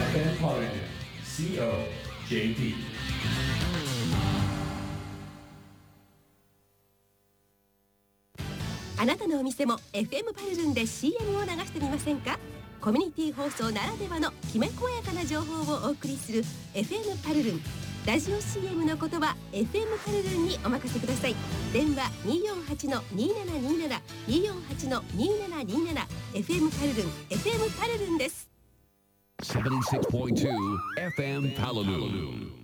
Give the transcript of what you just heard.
FM Paladin COJP。 あなたのお店も FM パルルンで CM を流してみませんか？コミュニティ放送ならではのきめ細やかな情報をお送りする FM パルルン。ラジオ CM の言葉 FM パルルンにお任せください。電話 248-2727 248-2727 FM パルルン FM パルルンです。 76.2 FM Paladun